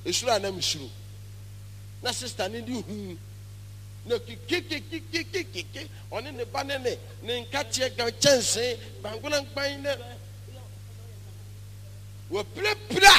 esuru anam esuru na sister ne di hu na kiki oni ne ba ne nkatie ga chense bangona nkpan ne wo plepla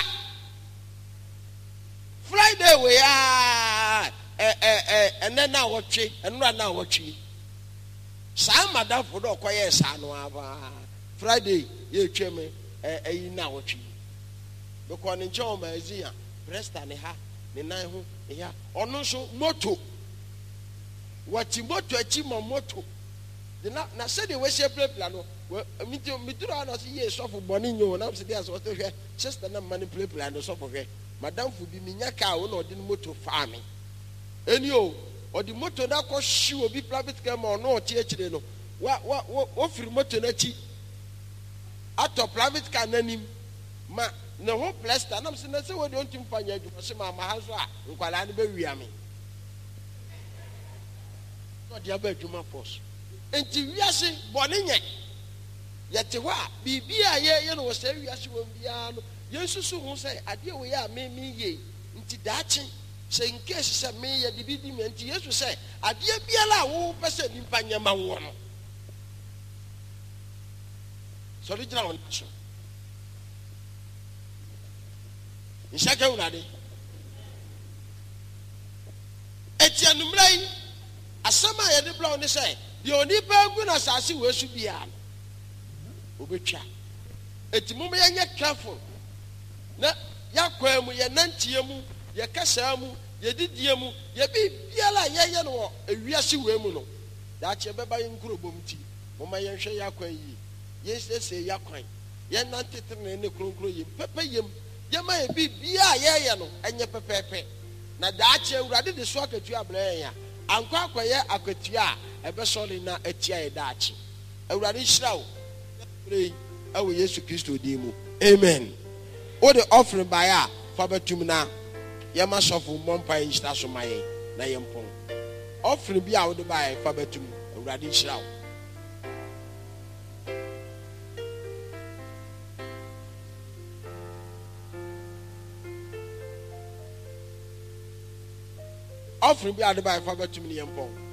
Friday we are and then now watching and right now watching some madam for the quiet son Friday you cheme now watching because in John Mazia breast and ha the nine who yeah or no so moto what you moto achieve moto the na said the way she play plano well me to not see yes of boninho and I'm saying as what sister na money play plano so for madam fu bi minya ka wo na odi moto farming enio odi moto na ko shi obi private car ma no ochi echire no wa firi moto na chi ato private car nanim ma na ho plaster na se na se wo de ontim fanya adwuma se ma ha so a nkwala ne be wiame no dia ba adwuma force enti wiase bone nye yete ho a bibia ye no wo se wiase wo bia no Yesu who say, Adia we are me ye, into dachi, say in case of me, a dividend, and Jesus say, Adia be allowed, person in Panyama one. So the drown. In second, Lady Etienne Mlay, a summer at the brown say, the only person as I see where should be on. Ubicha. Etimume yet careful. Na yakwa mu ye nantie mu ye kasa mu ye didie mu ye bibiala ye no ewiase we mu no da che beba ye nkurobom ti moma ye hwe yakwa yi ye sese yakwa ye nantetre ne kronkro ye pepe yem ye ma ye bibia ye no enye pepepe na da che urade de so akatu abra ya ankwa akwaye akatu a ebe sole na atia ye da che urade hira wo pray awo Yesu Kristo di mu amen. What the offering by ya for betumna yama sofu mompa insta so maye na yempon offering bi a wo de by for betum urade hira wo offering bi a de by for betum ne yempon